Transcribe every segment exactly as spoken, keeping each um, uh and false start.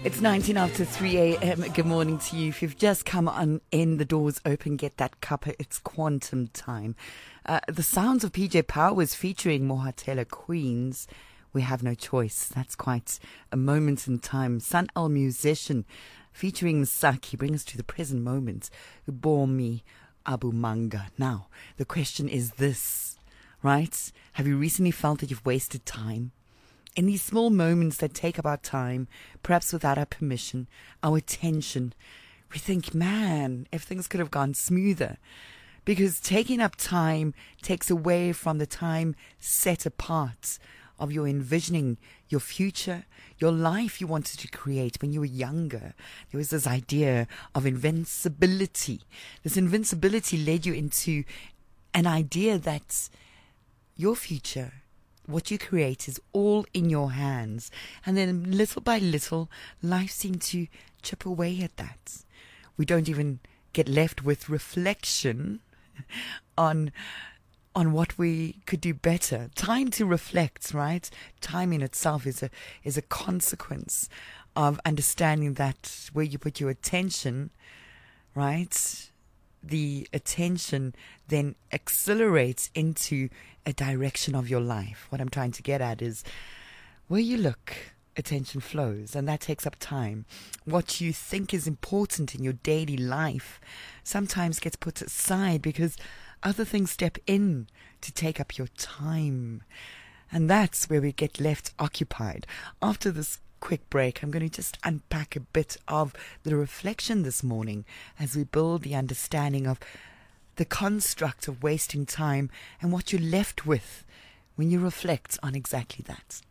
It's nineteen after three a.m. Good morning to you. If you've just come on in, the doors open, get that cuppa. It's quantum time. Uh, the sounds of P J Powers featuring Mohatela Queens. We have no choice. That's quite a moment in time. Sun El Musician featuring Msaki bring us to the present moment. Bomi Abu Manga. Now, the question is this, right? Have you recently felt that you've wasted time? In these small moments that take up our time, perhaps without our permission, our attention, we think, man, if things could have gone smoother. Because taking up time takes away from the time set apart of your envisioning your future, your life you wanted to create when you were younger. There was this idea of invincibility. This invincibility led you into an idea that your future, what you create, is all in your hands. And then little by little, life seemed to chip away at that. We don't even get left with reflection on on what we could do better. Time to reflect, right? Time in itself is a is a consequence of understanding that where you put your attention, right? The attention then accelerates into a direction of your life. What I'm trying to get at is where you look, attention flows, and that takes up time. What you think is important in your daily life sometimes gets put aside because other things step in to take up your time. And that's where we get left occupied. After this quick break, I'm going to just unpack a bit of the reflection this morning as we build the understanding of the construct of wasting time and what you're left with when you reflect on exactly that.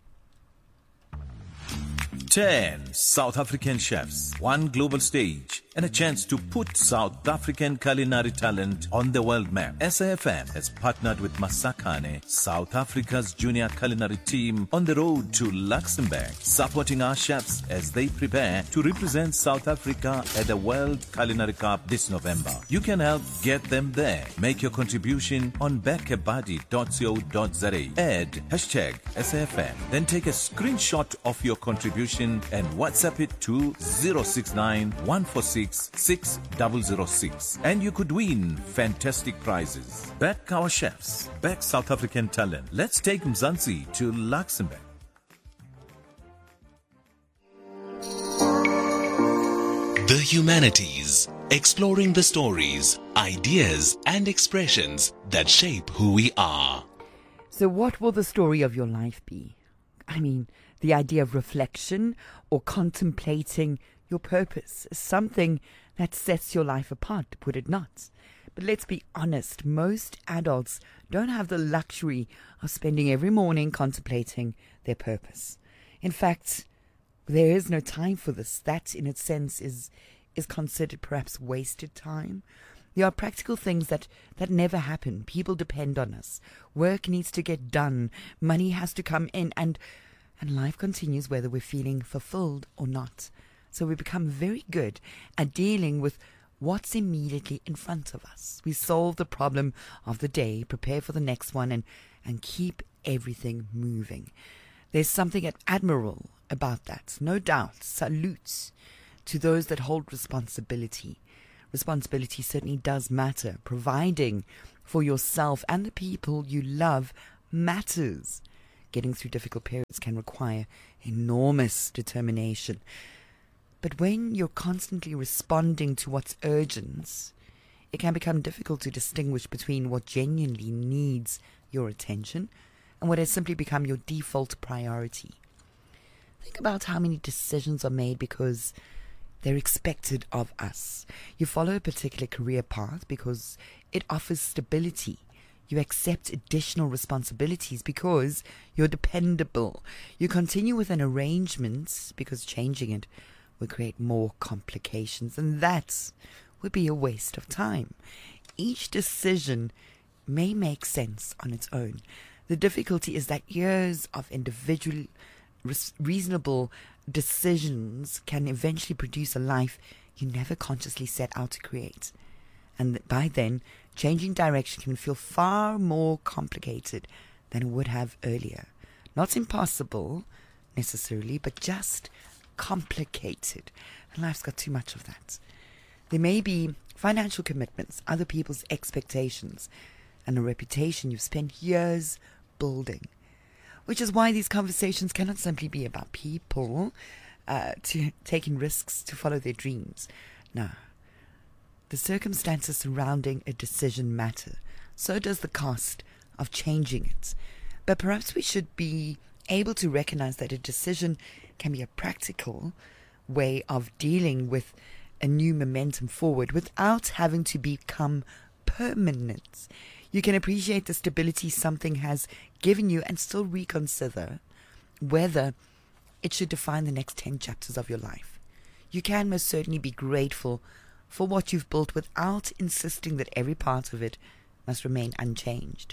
ten South African chefs, one global stage, and a chance to put South African culinary talent on the world map. S A F M has partnered with Masakane, South Africa's junior culinary team, on the road to Luxembourg, supporting our chefs as they prepare to represent South Africa at the World Culinary Cup this November. You can help get them there. Make your contribution on bekebadi dot co dot za. Add hashtag S A F M. Then take a screenshot of your contribution and WhatsApp it to zero six nine one four six six zero zero six. And you could win fantastic prizes. Back our chefs. Back South African talent. Let's take Mzansi to Luxembourg. The Humanities, exploring the stories, ideas, and expressions that shape who we are. So what will the story of your life be? I mean, the idea of reflection or contemplating your purpose is something that sets your life apart, would it not? But let's be honest, most adults don't have the luxury of spending every morning contemplating their purpose. In fact, there is no time for this. That, in its sense, is is considered perhaps wasted time. There are practical things that, that never happen. People depend on us. Work needs to get done. Money has to come in. And, and life continues whether we're feeling fulfilled or not. So we become very good at dealing with what's immediately in front of us. We solve the problem of the day, prepare for the next one, and, and keep everything moving. There's something admirable about that. No doubt. Salutes to those that hold responsibility. Responsibility certainly does matter. Providing for yourself and the people you love matters. Getting through difficult periods can require enormous determination. But when you're constantly responding to what's urgent, it can become difficult to distinguish between what genuinely needs your attention and what has simply become your default priority. Think about how many decisions are made because they're expected of us. You follow a particular career path because it offers stability. You accept additional responsibilities because you're dependable. You continue with an arrangement because changing it will create more complications, and that would be a waste of time. Each decision may make sense on its own. The difficulty is that years of individual reasonable decisions can eventually produce a life you never consciously set out to create. And by then, changing direction can feel far more complicated than it would have earlier. Not impossible, necessarily, but just complicated, and life's got too much of that. There may be financial commitments, other people's expectations, and a reputation you've spent years building. Which is why these conversations cannot simply be about people uh, to taking risks to follow their dreams. No. The circumstances surrounding a decision matter. So does the cost of changing it. But perhaps we should be able to recognize that a decision can be a practical way of dealing with a new momentum forward without having to become permanent. You can appreciate the stability something has given you and still reconsider whether it should define the next ten chapters of your life. You can most certainly be grateful for what you've built without insisting that every part of it must remain unchanged.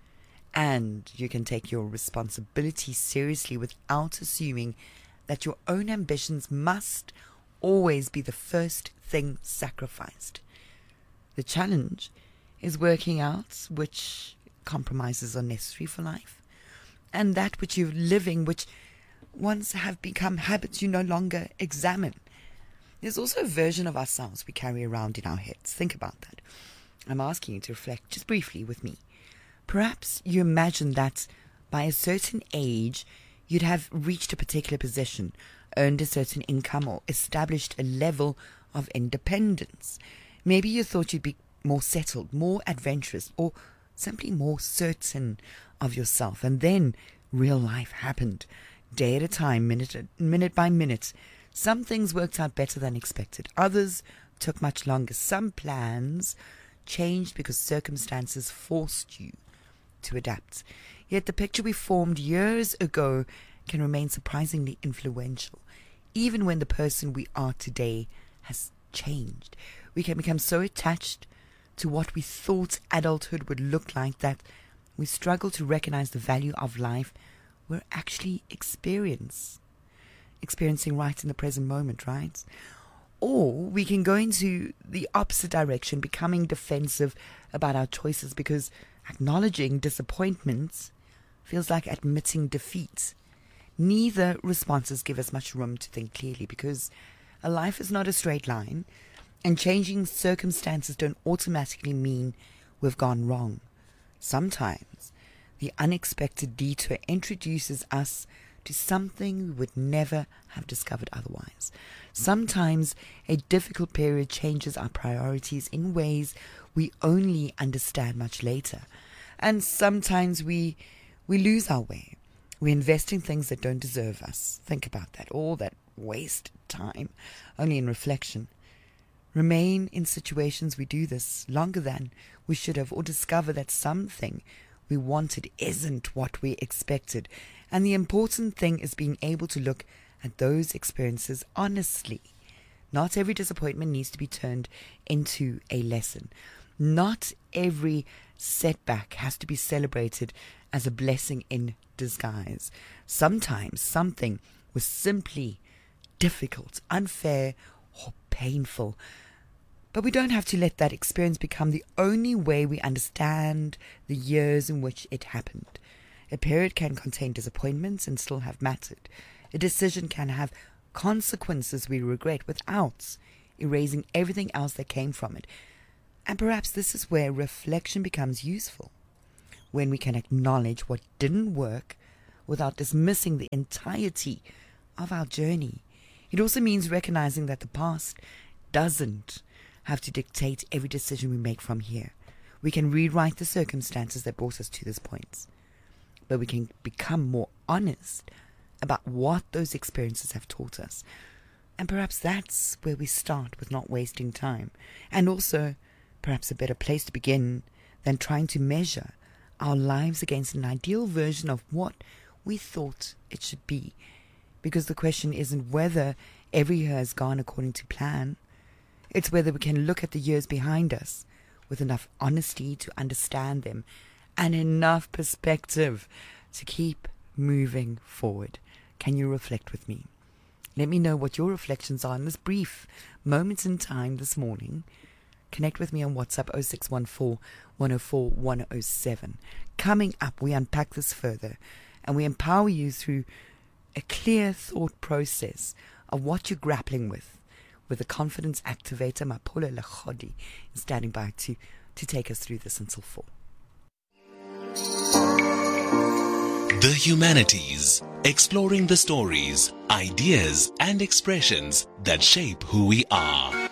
And you can take your responsibility seriously without assuming that your own ambitions must always be the first thing sacrificed. The challenge is working out which compromises are necessary for life, and that which you're living, which once have become habits you no longer examine. There's also a version of ourselves we carry around in our heads. Think about that. I'm asking you to reflect just briefly with me. Perhaps you imagine that by a certain age you'd have reached a particular position, earned a certain income, or established a level of independence. Maybe you thought you'd be more settled, more adventurous, or simply more certain of yourself. And then real life happened. Day at a time, minute, minute by minute. Some things worked out better than expected. Others took much longer. Some plans changed because circumstances forced you to adapt. Yet the picture we formed years ago can remain surprisingly influential, even when the person we are today has changed. We can become so attached to what we thought adulthood would look like that we struggle to recognize the value of life we're actually experience, experiencing right in the present moment, right? Or we can go into the opposite direction, becoming defensive about our choices because acknowledging disappointments feels like admitting defeat. Neither responses give us much room to think clearly because a life is not a straight line, and changing circumstances don't automatically mean we've gone wrong. Sometimes the unexpected detour introduces us to something we would never have discovered otherwise. Sometimes a difficult period changes our priorities in ways we only understand much later. And sometimes we we lose our way. We invest in things that don't deserve us. Think about that. All that wasted time, only in reflection. Remain in situations we do this longer than we should have, or discover that something we wanted isn't what we expected. And the important thing is being able to look at those experiences honestly. Not every disappointment needs to be turned into a lesson. Not every setback has to be celebrated as a blessing in disguise. Sometimes something was simply difficult, unfair, or painful. But we don't have to let that experience become the only way we understand the years in which it happened. A period can contain disappointments and still have mattered. A decision can have consequences we regret without erasing everything else that came from it. And perhaps this is where reflection becomes useful, when we can acknowledge what didn't work without dismissing the entirety of our journey. It also means recognizing that the past doesn't have to dictate every decision we make from here. We can rewrite the circumstances that brought us to this point, but we can become more honest about what those experiences have taught us. And perhaps that's where we start with not wasting time. And also, perhaps a better place to begin than trying to measure our lives against an ideal version of what we thought it should be. Because the question isn't whether every year has gone according to plan. It's whether we can look at the years behind us with enough honesty to understand them and enough perspective to keep moving forward. Can you reflect with me? Let me know what your reflections are in this brief moment in time this morning. Connect with me on WhatsApp oh six one four, one oh four, one oh seven. Coming up, we unpack this further and we empower you through a clear thought process of what you're grappling with, with the confidence activator, Mapolo Lekhodi, is standing by to, to take us through this until four. The Humanities, exploring the stories, ideas, and expressions that shape who we are.